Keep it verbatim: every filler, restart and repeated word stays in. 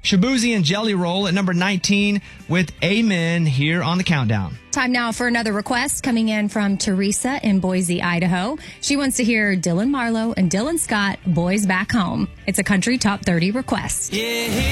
Shabuzi and Jelly Roll at number nineteen with Amen here on the countdown. Time now for another request coming in from Teresa in Boise, Idaho. She wants to hear Dylan Marlowe and Dylan Scott, Boys Back Home. It's a country top thirty request. Yeah.